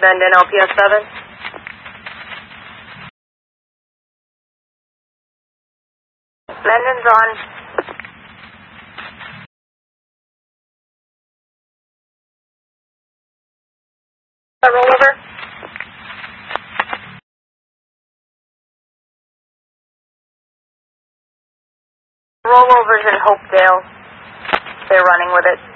Send in LPS 7. Landon's on. Rollover. Rollover's in Hopedale. They're running with it.